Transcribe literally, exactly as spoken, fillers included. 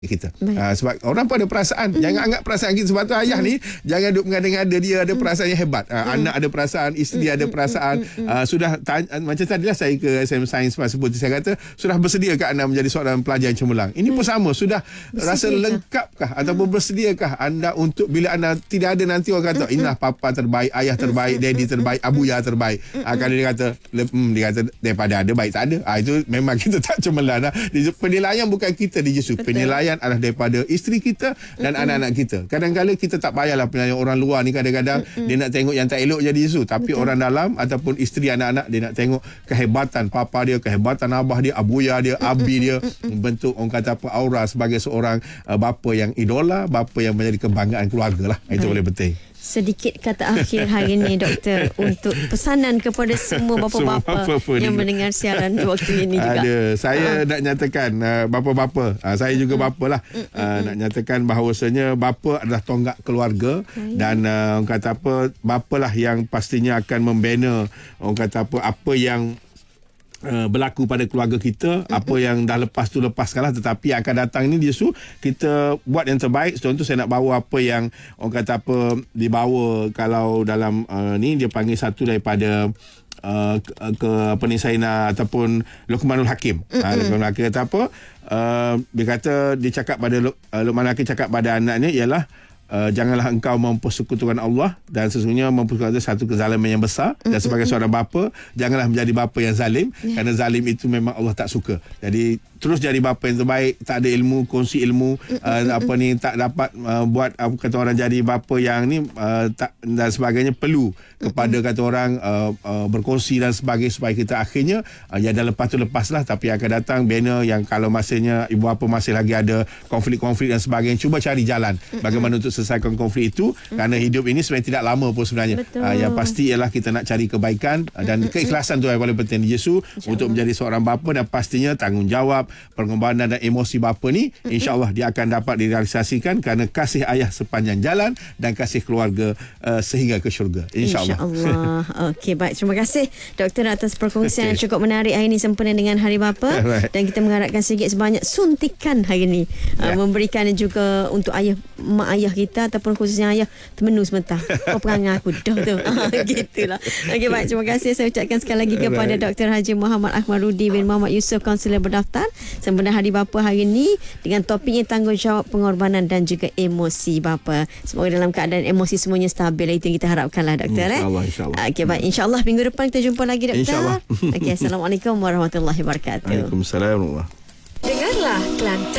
kita. Uh, sebab orang pun ada perasaan. Mm. Jangan anggap perasaan kita. Sebab tu ayah mm. ni jangan duk mengada-ngada dia ada perasaan yang hebat. Uh, mm. Anak ada perasaan, isteri mm. ada perasaan. Mm. Uh, sudah tanya, macam tadilah saya ke S M Sains sebut saya kata sudah bersedia ke anda menjadi seorang pelajar yang cemerlang. Ini mm. pun sama, sudah bersedia rasa lengkapkah mm. ataupun bersediakah anda untuk bila anda tidak ada nanti orang kata inilah papa terbaik, ayah terbaik, daddy terbaik, abuya terbaik. Uh, kalau dia kata hmm, dia kata daripada ada baik tak ada. Uh, itu memang kita tak cemerlang. Uh. Penilaian bukan kita di Yesus. Penilaian adalah daripada isteri kita dan mm-hmm. anak-anak kita. Kadang-kadang kita tak payahlah penilaian orang luar ni, kadang-kadang mm-hmm. dia nak tengok yang tak elok jadi isu, tapi betul. Orang dalam ataupun isteri anak-anak dia nak tengok kehebatan papa dia, kehebatan abah dia, abuya dia, mm-hmm. abi dia, bentuk orang kata apa aura sebagai seorang uh, bapa yang idola, bapa yang menjadi kebanggaan keluarga lah. Itu boleh penting. Sedikit kata akhir hari ini, Doktor, untuk pesanan kepada semua bapa-bapa yang mendengar siaran waktu ini juga. Ada. Saya uh. nak nyatakan uh, bapa-bapa, uh, saya juga bapa lah, uh, uh, nak nyatakan bahawasanya bapa adalah tonggak keluarga. uh. Dan uh, orang kata apa, bapa lah yang pastinya akan membina orang kata apa, apa yang Uh, berlaku pada keluarga kita. Mm-hmm. Apa yang dah lepas tu lepaskanlah, tetapi yang akan datang ni dia su kita buat yang terbaik. Contoh saya nak bawa apa yang orang kata apa dibawa kalau dalam uh, ni dia panggil satu daripada uh, ke, ke apa ni saya nak ataupun Luqmanul Hakim. Mm-hmm. uh, Luqmanul Hakim kata apa, uh, dia kata dia cakap pada uh, Luqmanul Hakim cakap pada anaknya ialah Uh, janganlah engkau mempersekutukan Allah, dan sesungguhnya mempersekutukan satu kezaliman yang besar. Mm-hmm. Dan sebagai seorang bapa, janganlah menjadi bapa yang zalim, yeah. kerana zalim itu memang Allah tak suka. Jadi terus jadi bapa yang terbaik, tak ada ilmu, kongsi ilmu, mm-hmm. uh, apa ni tak dapat uh, buat apa kata orang jadi bapa yang ni uh, tak, dan sebagainya, perlu kepada mm-hmm. kata orang uh, uh, berkongsi dan sebagainya, supaya kita akhirnya uh, ya dah lepas tu lepaslah, tapi akan datang bina yang kalau masanya ibu bapa masih lagi ada konflik-konflik dan sebagainya, cuba cari jalan mm-hmm. bagaimana untuk selesaikan konflik itu, mm-hmm. kerana hidup ini sebenarnya tidak lama pun sebenarnya. Uh, yang pasti ialah kita nak cari kebaikan uh, dan mm-hmm. keikhlasan tu yang paling penting di Yesus untuk menjadi seorang bapa, dan pastinya tanggungjawab, pengorbanan dan emosi bapa ni mm-hmm. insya-Allah dia akan dapat direalisasikan kerana kasih ayah sepanjang jalan dan kasih keluarga uh, sehingga ke syurga, insya-Allah. Insya-Allah. Okey, baik, terima kasih Doktor atas perkongsian okay. yang cukup menarik hari ini sempena dengan Hari Bapa. Right. Dan kita mengharapkan sedikit sebanyak suntikan hari ini yeah. uh, memberikan juga untuk ayah mak ayah kita ataupun khususnya ayah termenung sebentar. Kau perangai aku dah tu. Gitulah. Okey, baik, terima kasih saya ucapkan sekali lagi kepada right. Doktor Haji Muhammad Ahmadrudi bin Muhammad Yusof, kaunselor berdaftar sempena Hari Bapa hari ini dengan topiknya tanggungjawab, pengorbanan dan juga emosi bapa. Semoga dalam keadaan emosi semuanya stabil. Itu yang kita harapkanlah, Doktor. InsyaAllah, insyaAllah. Okey, baik. InsyaAllah minggu depan kita jumpa lagi, Doktor. InsyaAllah. Okey, Assalamualaikum warahmatullahi wabarakatuh. Waalaikumsalam warahmatullahi wabarakatuh. Dengarlah Kelantan